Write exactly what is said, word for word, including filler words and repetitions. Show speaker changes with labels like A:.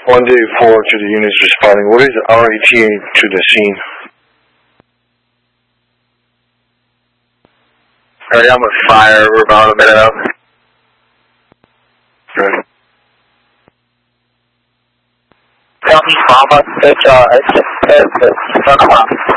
A: one day four to the units responding. What is R E T A to the scene?
B: Alright, I'm with fire. We're about a minute out.
A: Good.
B: Copy, Mama. Good job. It's just, it's just,